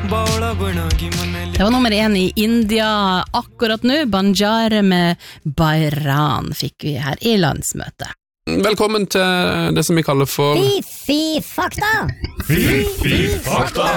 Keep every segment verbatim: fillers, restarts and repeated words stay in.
Det var nummer én i India akkurat nå. Banjar med Bairan fikk vi her i landsmøtet. Velkommen til det som vi kaller for Fifi-fakta. Fifi-fakta.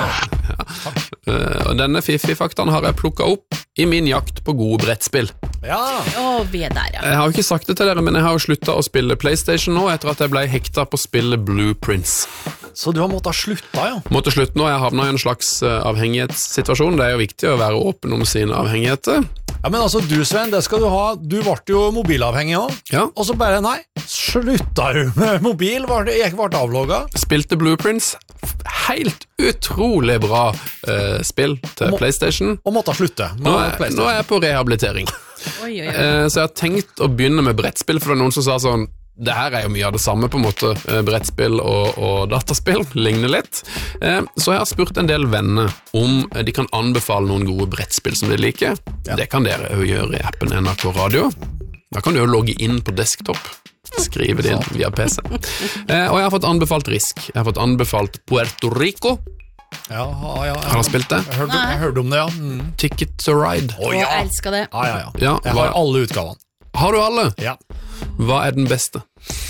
Ja. Og denne Fifi-faktaen har jeg plukket opp i min jakt på gode brettspill. Ja. Å, vi er der, ja. Jeg har jo ikke sagt det til dere, men jeg har jo sluttet å spille PlayStation nå etter at jeg ble hektet på spillet Blueprints. Så du har måttet slutta, ja? Måtte slutte nå, jeg havnet i en slags avhengighetssituasjon. Det er jo viktig å være åpen om sine avhengigheter. Ja, men altså, du Sven, det skal du ha. Du ble jo mobilavhengig også. Ja. Og så bare, nei, slutta du med mobil, jeg ble avlogget. Spilte Blueprints. Helt utrolig bra uh, spill til Må, PlayStation. Og måtte slutte. Nå er, nå er jeg på rehabilitering. Oi, oi, oi. Uh, så jeg har tenkt å begynne med brettspill, for det er noen som sa sånn, det her er jo mye av det samme på en måte, brettspill og, og dataspill, ligner litt. Uh, så jeg har spurt en del venner om de kan anbefale noen gode brettspill som de liker. Ja. Det kan dere jo gjøre i appen N R K Radio. Da kan du jo logge inn på desktop. Skrive det inn via P C. Eh, og jeg har fått anbefalt Risk. Jeg har fått anbefalt Puerto Rico. Ja, ja, ja. Har du spilt det? Jeg hørte, jeg hørte om det, ja. Mm. Ticket to Ride. Å, ja. Jeg elsker det. Ja, ja, ja. ja jeg har alle utgavene. Har du alle? Ja. Hva er den beste?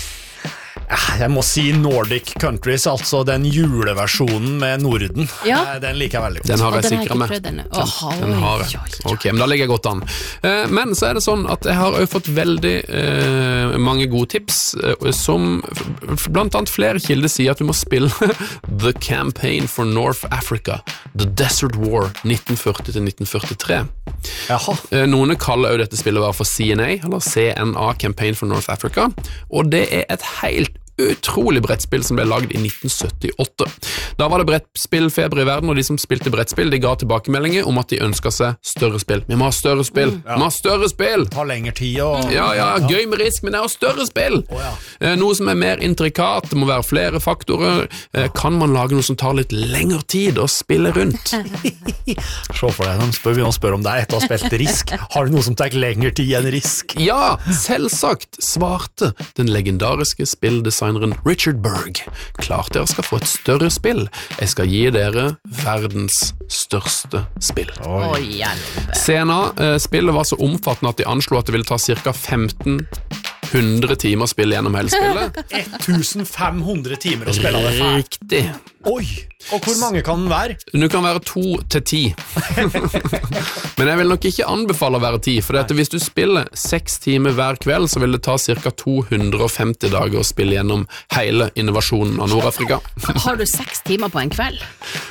Jeg må si Nordic Countries, altså den juleversjonen med Norden. Ja. Den liker jeg veldig godt. Den har jeg den sikret meg. Den, oh, den har jeg. Ok, men da ligger jeg godt an. Eh, men så er det sånn at jeg har også fått veldig eh, mange gode tips, eh, som blant annet flere kilder sier at du må spille The Campaign for North Africa, The Desert War, nitten førti til nitten førtitre. Jaha. Eh, noen kaller jo dette spillet for C N A, eller C N A, Campaign for North Africa, og det er et helt utrolig brettspill som ble lagd i nitten syttiåtte. Da var det brettspillfeber i verden, og de som spilte brettspill, de ga tilbakemeldinger om at de ønsket seg større spill. Vi må ha større spill! Mm, ja. Vi må ha større spill! Det tar lengre tid og... Ja, ja, gøy med risk, men det er jo større spill! Oh, ja. eh, noe som er mer intrikat, det må være flere faktorer. Eh, kan man lage noe som tar litt lengre tid å spille rundt? Se for deg, de spør, vi må spørre om det er etter å ha spilt risk. Har du noe som tar lengre tid enn risk? Ja, selvsagt, svarte den legendariske spilldesign Richard Berg. Klart dere skal få et større spill. Jeg skal gi dere verdens største spill. Oi, C N A-spillet var så omfattende at de anslo at det ville ta cirka femten hundre timer å spille gjennom hele spillet. femten hundre timer å spille det for. Riktig. Oi, og hvor mange kan den være? Du kan være to til ti. Men jeg vil nok ikke anbefale å være ti, for dette, hvis du spiller seks timer hver kveld, så vil det ta cirka to hundre og femti dager å spille gjennom hele innovasjonen av Nord-Afrika. Har du seks timer på en kveld?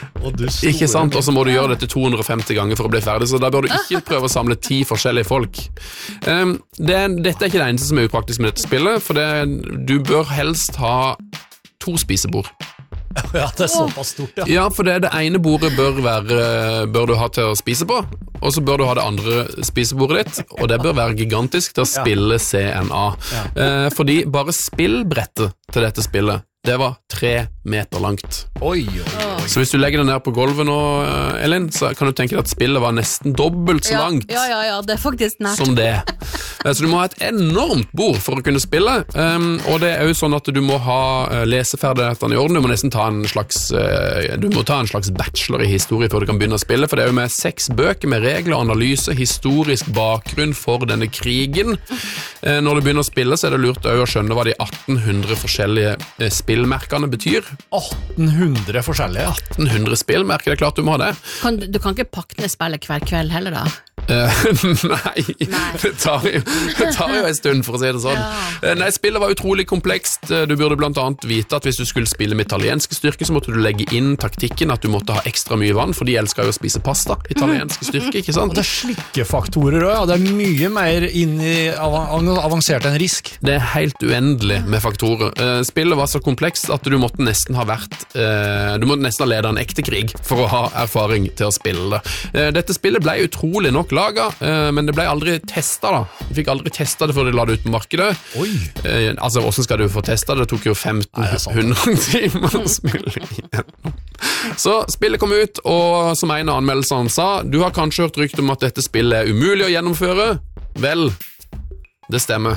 Ikke sant, og så må du gjøre dette to hundre og femti ganger for å bli ferdig, så da bør du ikke prøve å samle ti forskjellige folk. Um, det, dette er ikke det eneste som er upraktisk med dette spillet, for det, du bør helst ha to spisebord. Ja, det er såpass stort, ja. Ja, for det, det ene bordet bør, være, bør du ha til å spise på, og så bør du ha det andre spisebordet ditt, og det bør være gigantisk til å spille C N A. Ja. Eh, fordi bare spillbrettet til dette spillet, det var tre meter langt. Oi, oi, oi. Så hvis du legger det ned på gulvet nå, Elin, så kan du tenke deg at spillet var nesten dobbelt så ja, langt. Ja, ja, ja, det er faktisk nært. Som det. Så du må ha et enormt bord for å kunne spille, um, og det er jo sånn at du må ha uh, leseferdighetene i orden. Du må nesten ta en slags uh, du må ta en slags bachelor i historie før du kan begynne å spille, for det er jo med seks bøker med regler, analyse, historisk bakgrunn for denne krigen. Uh, når du begynner å spille, så er det lurt å skjønne hva de atten hundre forskjellige uh, spillmerkene betyr. atten hundre forskjellige? atten hundre spillmerker, det er klart du må ha det. Kan, du kan ikke pakke ned spillet hver kveld heller da? Uh, nei, nei. Det, tar jo, det tar jo en stund for å si det sånn. Ja. Uh, nei, spillet var utrolig komplekst. Du burde blant annet vite at hvis du skulle spille med italienske styrker, så måtte du legge inn taktikken at du måtte ha ekstra mye vann, for de elsker jo å spise pasta, italienske styrker, ikke sant? Og det er slikkefaktorer også, ja. Det er mye mer inn i av- avansert enn risk. Det er helt uendelig med faktorer. Uh, spillet var så komplekst at du måtte nesten ha vært uh, du måtte nesten ha ledet en ekte krig for å ha erfaring til å spille det. Uh, dette spillet ble utrolig nok laget, uh, men det ble aldri testet da. Du fikk aldri testet det før de la det ut på markedet. Oi! Uh, altså, hvordan skal du få testet det? Det tok jo femten hundre timer å spille igjennom. Så spillet kom ut, og som en av anmeldelsene sa, du har kanskje hørt rykte om at dette spillet er umulig å gjennomføre. Vel, det stemmer.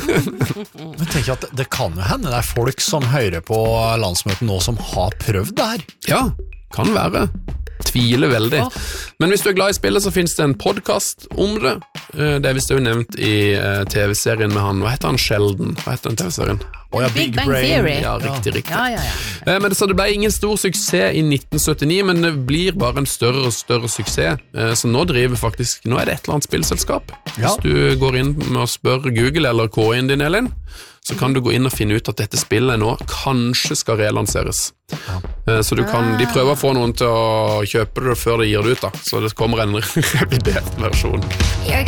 Men tenk at det kan jo hende det er folk som hører på landsmøtet nå som har prøvd det her. Ja, kan være. tviler veldig. Åh. Men hvis du er glad i spillet, så finnes det en podcast om det. Eh, Det er visst jo nevnt i eh, T V-serien med han, hva heter han, Sheldon? Hva heter den T V-serien? Å ja, Big Big Bang Brain. Theory. Ja, riktig, riktig. Ja, ja, ja. Eh, Men det, så det ble ingen stor suksess i nitten syttini, men det blir bare en større og større suksess. Eh, Så nå driver faktisk, nå er det et eller annet spillselskap. Ja. Hvis du går inn med å spørre Google eller K I-en din, Elin, så kan du gå inn og finne ut at dette spillet nå kanskje skal relanseres. Eh, Så du kan, de prøver å få noen til å kjøpe det før de gir det ut da, så det kommer en revidert versjon. You're